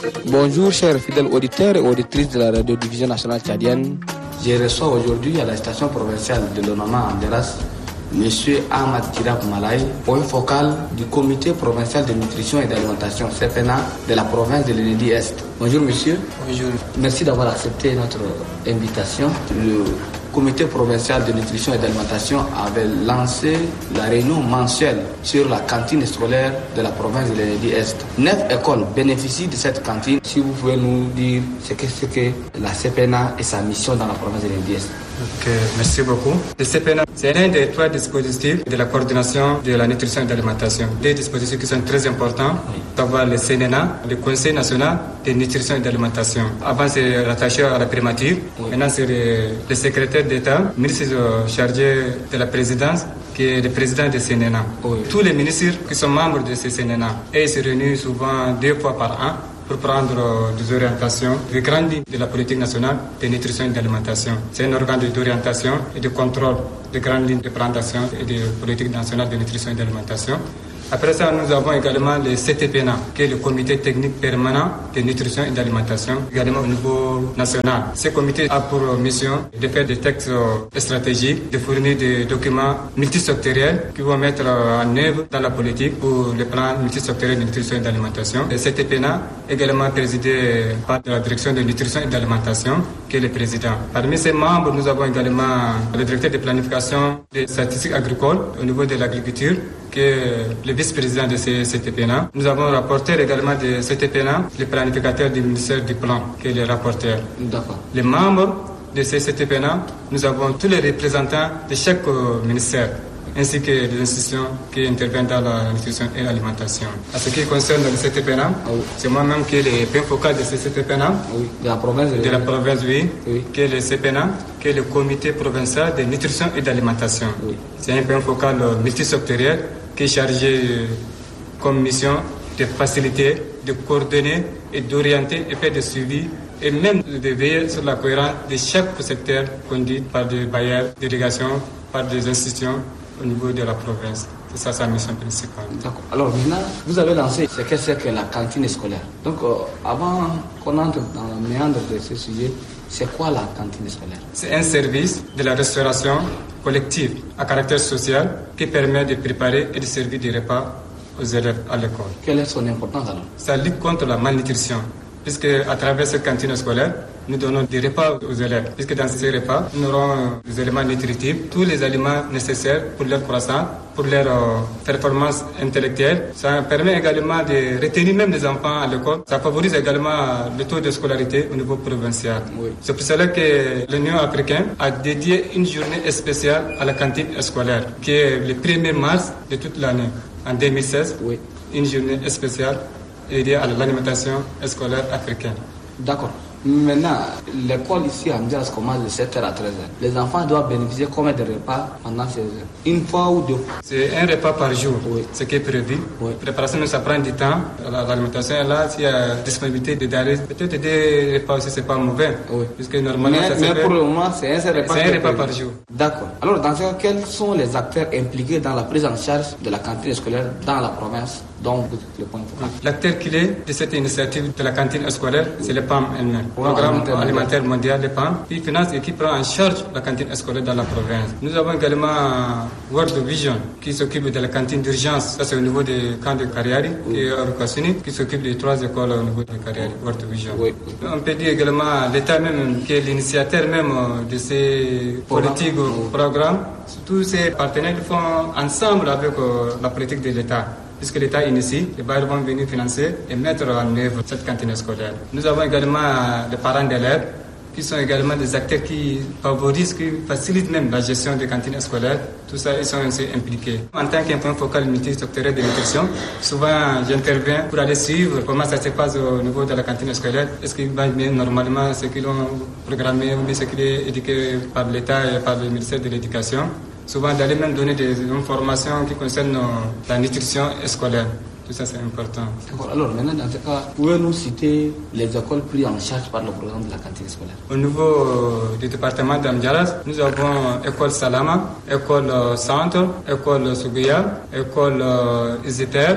Bonjour chers fidèles auditeurs et auditrices de la radiodiffusion nationale tchadienne. Je reçois aujourd'hui à la station provinciale de l'Onoma Anderas Monsieur Ahmad Kirab Malaye, point focal du comité provincial de nutrition et d'alimentation CPNA de la province de l'Unédi-Est. Bonjour monsieur. Bonjour. Merci d'avoir accepté notre invitation. Le comité provincial de nutrition et d'alimentation avait lancé la réunion mensuelle sur la cantine scolaire de la province de l'Unédi-Est. 9 écoles bénéficient de cette cantine. Si vous pouvez nous dire ce que la CPNA et sa mission dans la province de l'Unédi-Est. Ok, merci beaucoup. Le CPNA, c'est l'un des 3 dispositifs de la coordination de la nutrition et de l'alimentation. Des dispositifs qui sont très importants, savoir le CNNA, le Conseil national de nutrition et d'alimentation. Avant, c'est rattaché à la primature. Maintenant, c'est le secrétaire d'État, ministre chargé de la présidence, qui est le président de CNNA. Tous les ministres qui sont membres de ce CNNA, et ils se réunissent souvent 2 fois par an pour prendre des orientations, des grandes lignes de la politique nationale de nutrition et d'alimentation. C'est un organe d'orientation et de contrôle des grandes lignes de plan d'action et de politique nationale de nutrition et d'alimentation. Après ça, nous avons également le CTPNA, qui est le comité technique permanent de nutrition et d'alimentation, également au niveau national. Ce comité a pour mission de faire des textes stratégiques, de fournir des documents multisectoriels qui vont mettre en œuvre dans la politique pour le plan multisectoriel de nutrition et d'alimentation. Le CTPNA est également présidé par la direction de nutrition et d'alimentation, qui est le président. Parmi ses membres, nous avons également le directeur de planification des statistiques agricoles au niveau de l'agriculture, qui est le vice-président de CTPNA. Nous avons un rapporteur également de CTPNA, le planificateur du ministère du Plan, qui est le rapporteur. D'accord. Les membres de CTPNA, nous avons tous les représentants de chaque ministère, ainsi que les institutions qui interviennent dans la nutrition et l'alimentation. À ce qui concerne le CTPNA, c'est moi-même qui est le point focal de ce CTPNA, de la province, qui est le CPNA, qui est le comité provincial de nutrition et d'alimentation. C'est un point focal multisectoriel qui est chargé comme mission de faciliter, de coordonner et d'orienter et faire de suivi et même de veiller sur la cohérence de chaque secteur conduit par des bailleurs, délégations, par des institutions au niveau de la province. C'est ça sa mission principale. D'accord. Alors maintenant, vous avez lancé ce que c'est que la cantine scolaire. Donc avant qu'on entre dans le méandre de ce sujet, c'est quoi la cantine scolaire? C'est un service de la restauration collective à caractère social qui permet de préparer et de servir des repas aux élèves à l'école. Quelle est son importance alors? Ça lutte contre la malnutrition, puisque à travers cette cantine scolaire, nous donnons des repas aux élèves, puisque dans ces repas, nous aurons des éléments nutritifs, tous les aliments nécessaires pour leur croissance, pour leur performance intellectuelle. Ça permet également de retenir même les enfants à l'école. Ça favorise également le taux de scolarité au niveau provincial. C'est pour cela que l'Union africaine a dédié une journée spéciale à la cantine scolaire, qui est le 1er mars de toute l'année. En 2016, une journée spéciale dédiée à l'alimentation scolaire africaine. D'accord. Maintenant, l'école ici à Ndias commence de 7h à 13h. Les enfants doivent bénéficier combien de repas pendant ces heures? Une fois ou 2 fois? C'est un repas par jour, ce qui est prévu. Préparation, ça prend du temps. L'alimentation est là, s'il y a disponibilité de denrées, peut-être des repas aussi, c'est pas mauvais. Puisque normalement, mais pour le moment, c'est un repas par jour. D'accord. Alors, dans ce cas, quels sont les acteurs impliqués dans la prise en charge de la cantine scolaire dans la province dont vous êtes le point focal? L'acteur clé de cette initiative de la cantine scolaire, c'est le PAM elle-même. Programme alimentaire mondial, le PAM, qui finance et qui prend en charge la cantine scolaire dans la province. Nous avons également World Vision, qui s'occupe de la cantine d'urgence. Ça, c'est au niveau des camps de Kariari, et Arukasuni, qui s'occupe des 3 écoles au niveau de Kariari, World Vision. On peut dire également l'État même, qui est l'initiateur même de ces politiques, programmes. Tous ces partenaires font ensemble avec la politique de l'État. Puisque l'État initie, les bailleurs vont venir financer et mettre en œuvre cette cantine scolaire. Nous avons également les parents d'élèves qui sont également des acteurs qui favorisent, qui facilitent même la gestion des cantines scolaires. Tout ça, ils sont aussi impliqués. En tant qu'un point focal multisectoriel de nutrition, souvent j'interviens pour aller suivre comment ça se passe au niveau de la cantine scolaire. Est-ce qu'il va bien normalement ce qu'ils ont programmé ou bien ce qui est éduqué par l'État et par le ministère de l'Éducation. Souvent d'aller même donner des informations qui concernent la nutrition scolaire. Tout ça, c'est important. D'accord. Alors maintenant, dans ce cas, pouvez-nous citer les écoles prises en charge par le programme de la cantine scolaire? Au niveau du département d'Amdiaras, nous avons école Salama, école Centre, école Suguya, école Iziter,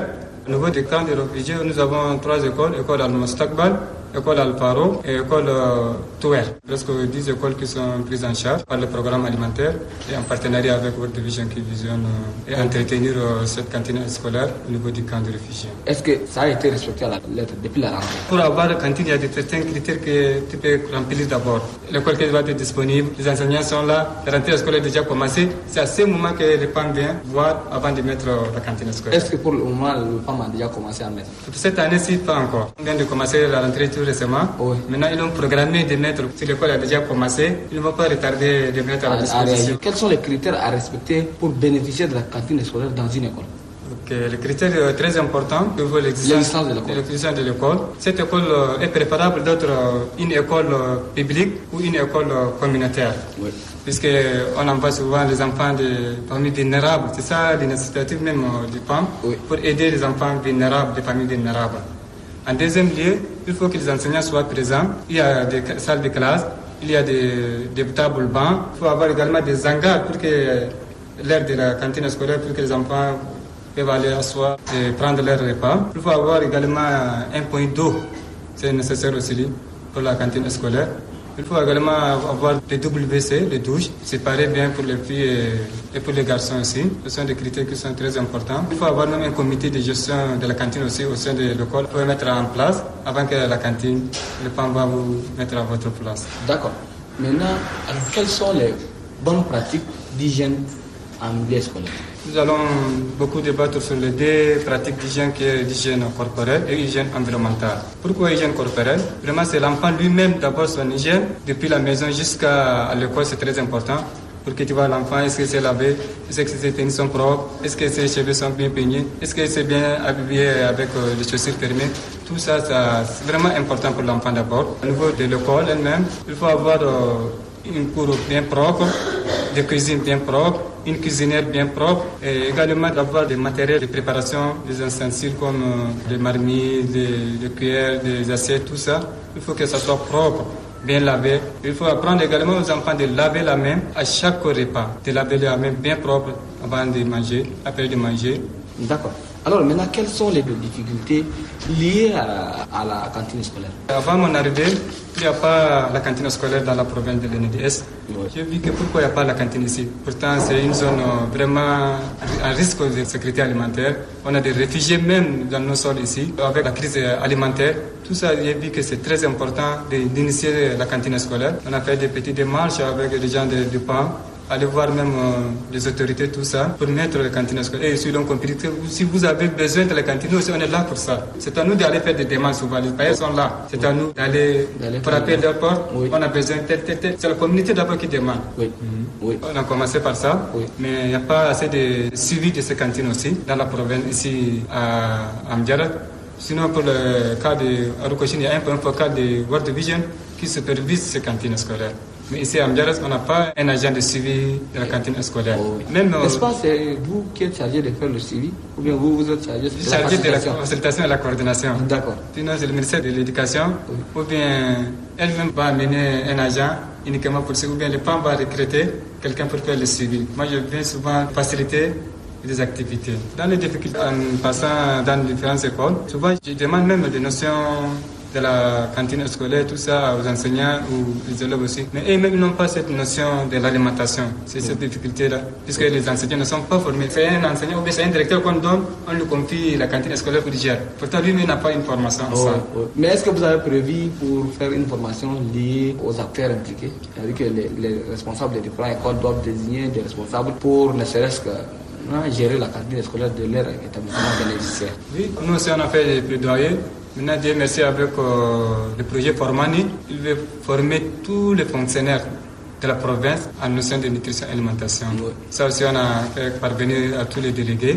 Au niveau des camps de réfugiés, nous avons 3 écoles, école Al-Mustakbal, école Al-Faro et école Touer. Presque 10 écoles qui sont prises en charge par le programme alimentaire et en partenariat avec World Vision qui visionne et entretenir cette cantine scolaire au niveau du camp de réfugiés. Est-ce que ça a été respecté à la lettre depuis la rentrée? Pour avoir la cantine, il y a certains critères que tu peux remplir d'abord. L'école qui doit être disponible, les enseignants sont là, la rentrée scolaire est déjà commencée. C'est à ce moment que les PAM viennent voir avant de mettre la cantine scolaire. Est-ce que pour le moment, le PAM a déjà commencé à mettre? Pour cette année-ci, pas encore. On vient de commencer la rentrée tout récemment. Oui. Maintenant, ils ont programmé de mettre, si l'école a déjà commencé, ils ne vont pas retarder de mettre à la disposition. Quels sont les critères à respecter pour bénéficier de la cantine scolaire dans une école? Le critère très important pour l'existence de l'école. Cette école est préparable d'être une école publique ou une école communautaire. Oui. Puisqu'on envoie souvent les enfants de familles vulnérables. C'est ça l'initiative même du PAM, oui, pour aider les enfants vulnérables, des familles vulnérables. En deuxième lieu, il faut que les enseignants soient présents. Il y a des salles de classe, il y a des tables bancs. Il faut avoir également des hangars pour que l'air de la cantine scolaire, pour que les enfants peuvent aller asseoir et prendre leur repas. Il faut avoir également un point d'eau, c'est nécessaire aussi pour la cantine scolaire. Il faut également avoir des WC, les douches, séparées bien pour les filles et pour les garçons aussi. Ce sont des critères qui sont très importants. Il faut avoir même un comité de gestion de la cantine aussi au sein de l'école pour mettre en place avant que la cantine, le PAM va vous mettre à votre place. D'accord. Maintenant, alors, quelles sont les bonnes pratiques d'hygiène en milieu scolaire? Nous allons beaucoup débattre sur les 2 pratiques d'hygiène qui est l'hygiène corporelle et l'hygiène environnementale. Pourquoi l'hygiène corporelle? Vraiment, c'est l'enfant lui-même d'abord son hygiène, depuis la maison jusqu'à l'école, c'est très important. Pour que tu vois l'enfant, est-ce que c'est lavé, est-ce que ses tennis sont propres, est-ce que ses cheveux sont bien peignés, est-ce que c'est bien habillé avec les chaussures fermées. Tout ça, c'est vraiment important pour l'enfant d'abord. Au niveau de l'école elle-même, il faut avoir une cour bien propre, des cuisines bien propres, une cuisinière bien propre et également d'avoir des matériels de préparation, des ustensiles comme des marmites, des cuillères, des assiettes, tout ça. Il faut que ça soit propre, bien lavé. Il faut apprendre également aux enfants de laver la main à chaque repas, de laver la main bien propre avant de manger, après de manger. D'accord. Alors maintenant, quelles sont les difficultés liées à la cantine scolaire? Avant mon arrivée, il n'y a pas la cantine scolaire dans la province de l'NDS. Oui. J'ai vu que pourquoi il n'y a pas la cantine ici. Pourtant, c'est une zone vraiment à risque de sécurité alimentaire. On a des réfugiés même dans nos sols ici, avec la crise alimentaire. Tout ça, j'ai vu que c'est très important d'initier la cantine scolaire. On a fait des petites démarches avec les gens du PAM. Aller voir même les autorités, tout ça, pour mettre la cantine scolaire. Et ils ont compris que si vous avez besoin de la cantine, nous aussi on est là pour ça. C'est à nous d'aller faire des démarches souvent. Les paysans sont là. C'est à nous d'aller frapper leur porte. Oui. On a besoin tel. C'est la communauté d'abord qui demande. Oui. Oui. On a commencé par ça. Oui. Mais il n'y a pas assez de suivi de ces cantines aussi dans la province, ici à Amdjarat. Sinon, pour le cas de Arukoshin, il y a un point focal de World Vision qui supervise ces cantines scolaires. Mais ici à Amdjarat, on n'a pas un agent de suivi de la cantine scolaire. Oh, oui. N'est-ce pas, c'est vous qui êtes chargé de faire le suivi ou bien vous êtes chargé de la facilitation et la coordination. D'accord. Sinon, c'est le ministère de l'Éducation ou bien elle-même va amener un agent uniquement pour ça ou bien le PAM va recruter quelqu'un pour faire le suivi. Moi, je viens souvent faciliter des activités. Dans les difficultés, en passant dans différentes écoles, souvent, je demande même des notions de la cantine scolaire, tout ça aux enseignants ou les élèves aussi. Mais eux-mêmes n'ont pas cette notion de l'alimentation. C'est cette difficulté-là, puisque les enseignants ne sont pas formés. C'est un enseignant ou bien c'est un directeur qu'on donne, on lui confie la cantine scolaire pour gérer. Pourtant, lui-même n'a pas une formation en ça. Mais est-ce que vous avez prévu pour faire une formation liée aux acteurs impliqués? C'est-à-dire que les responsables des différentes écoles doivent désigner des responsables pour ne serait-ce que gérer la cantine scolaire de leur établissement bénéficiaire? Oui, nous aussi on a fait des plaidoyers. Maintenant, Dieu merci, avec le projet Formani, il veut former tous les fonctionnaires de la province en notion de nutrition et alimentation. Oui. Ça aussi, on a fait parvenir à tous les délégués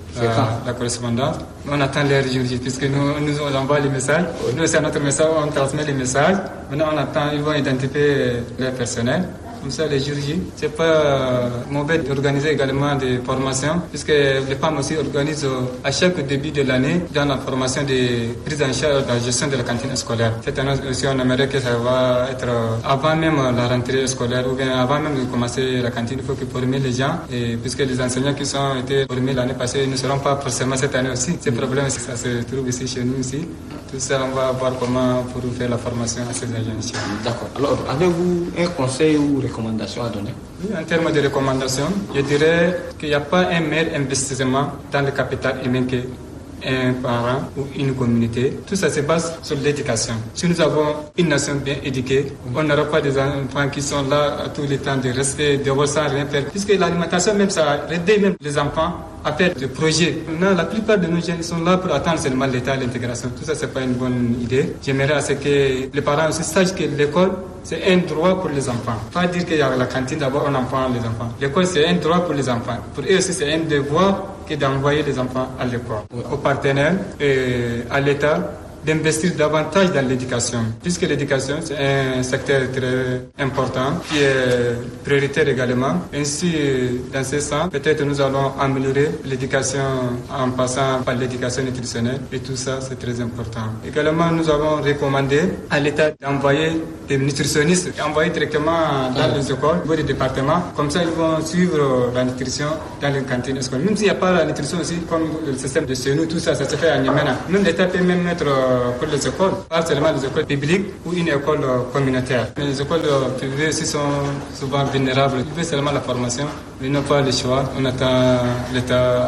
la correspondance. On attend les résultats, puisque nous envoie les messages. Oui. Nous, c'est notre message, on transmet les messages. Maintenant, on attend, ils vont identifier leur personnel. comme ça les jours J. C'est pas mauvais d'organiser également des formations, puisque les femmes aussi organisent à chaque début de l'année dans la formation de prise en charge de la gestion de la cantine scolaire. Cette année aussi, on aimerait que ça va être avant même la rentrée scolaire ou bien avant même de commencer la cantine. Il faut que former les gens, et puisque les enseignants qui ont été formés l'année passée ne seront pas forcément cette année aussi. Ces problèmes, ça se trouve ici chez nous aussi. Tout ça, on va voir comment pour faire la formation à ces agents. D'accord. Alors, avez-vous un conseil ou recommandation à donner? Oui, en termes de recommandations, je dirais qu'il n'y a pas un meilleur investissement dans le capital humain que un parent ou une communauté. Tout ça se base sur l'éducation. Si nous avons une nation bien éduquée, on n'aura pas des enfants qui sont là à tout le temps de rester dehors sans rien faire. Puisque l'alimentation même, ça aide même les enfants à faire des projets. Maintenant, la plupart de nos jeunes sont là pour attendre seulement l'État, l'intégration. Tout ça, c'est pas une bonne idée. J'aimerais à ce que les parents aussi sachent que l'école, c'est un droit pour les enfants. Pas dire qu'il y a la cantine d'abord, on prend les enfants. L'école, c'est un droit pour les enfants. Pour eux aussi, c'est un devoir que d'envoyer les enfants à l'école. Aux partenaires et à l'État, d'investir davantage dans l'éducation, puisque l'éducation c'est un secteur très important qui est prioritaire également. Ainsi, dans ce sens, peut-être nous allons améliorer l'éducation en passant par l'éducation nutritionnelle, et tout ça c'est très important. Également, nous avons recommandé à l'État d'envoyer des nutritionnistes, envoyer directement dans les écoles, au niveau des départements, comme ça ils vont suivre la nutrition dans les cantines scolaires. Même s'il n'y a pas la nutrition aussi, comme le système de chez nous, tout ça se fait en Yémen. Même l'État peut même mettre pour les écoles, pas seulement les écoles publiques ou une école communautaire. Mais les écoles privées aussi sont souvent vulnérables. Ils veulent seulement la formation, mais ils n'ont pas le choix. On attend l'État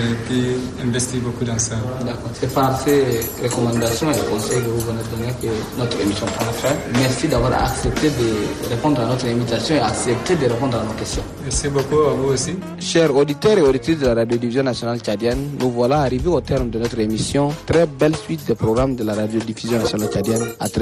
qui investit beaucoup dans ça. D'accord. C'est par ces recommandations et conseils que vous venez de donner que notre émission prend fin. Merci d'avoir accepté de répondre à notre invitation et accepté de répondre à nos questions. Merci beaucoup à vous aussi. Chers auditeurs et auditrices de la radiodiffusion nationale tchadienne, nous voilà arrivés au terme de notre émission. Très belle suite de programmes de la radiodiffusion nationale tchadienne.